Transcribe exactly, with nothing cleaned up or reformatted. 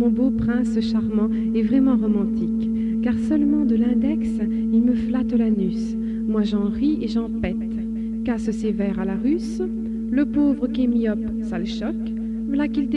mon beau prince charmant est vraiment romantique, car seulement de l'index, il me flatte l'anus. Moi j'en ris et j'en pète. Casse ses verres à la russe, le pauvre qui est myope, ça le choque, voilà qu'il